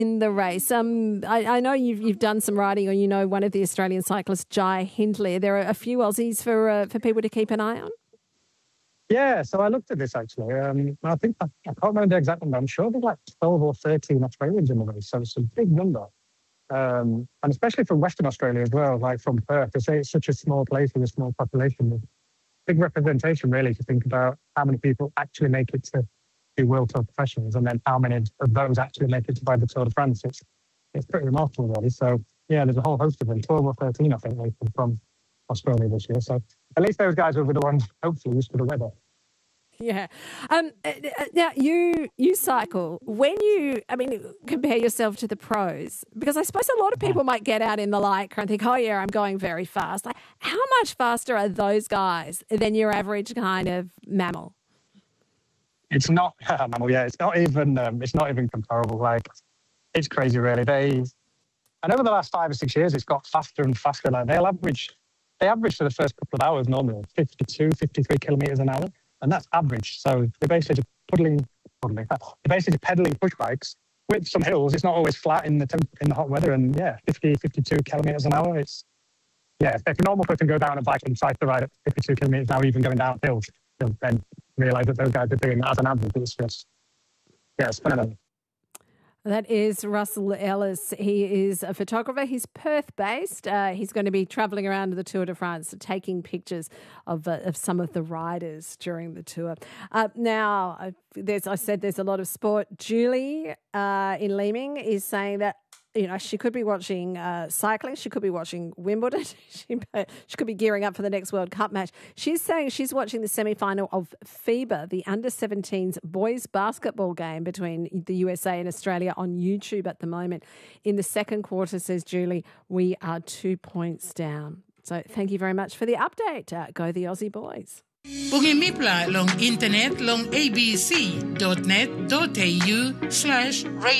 in the race. I know you've done some riding, or you know one of the Australian cyclists, Jai Hindley. There are a few Aussies for people to keep an eye on. Yeah, so I looked at this actually. I think I can't remember the exact number. I'm sure there's like 12 or 13 Australians in the race, so it's a big number. And especially from Western Australia as well, like from Perth. To say it's such a small place with a small population, big representation really to think about how many people actually make it to be World Tour professionals, and then how many of those actually make it to ride the Tour de France. It's pretty remarkable really. So yeah, there's a whole host of them, 12 or 13 I think from Australia this year. So at least those guys will be the ones hopefully used to the weather. Yeah. Now you cycle. When you compare yourself to the pros, because I suppose a lot of people might get out in the Lycra and think, oh yeah, I'm going very fast. Like, how much faster are those guys than your average kind of mammal? It's not mammal. Yeah, it's not even comparable. Like, it's crazy, really. And over the last 5 or 6 years, it's got faster and faster. Like they average for the first couple of hours normally 52, 53 kilometers an hour, and that's average. So they're basically pedaling push bikes with some hills. It's not always flat in the hot weather, and 50, 52 kilometers an hour. If a normal person go down a bike and tries to ride at 52 kilometers an hour, even going downhill, they'll then realise that those guys are doing that as an average. It's just, it's phenomenal. That is Russell Ellis. He is a photographer. He's Perth-based. He's going to be travelling around the Tour de France, taking pictures of some of the riders during the tour. Now, I said there's a lot of sport. Julie in Leeming is saying that, she could be watching cycling. She could be watching Wimbledon. She could be gearing up for the next World Cup match. She's saying she's watching the semi-final of FIBA, the under-17s boys basketball game between the USA and Australia on YouTube at the moment. In the second quarter, says Julie, we are 2 points down. So thank you very much for the update. Go the Aussie boys. Pungimipla long internet long abc.net.au/radio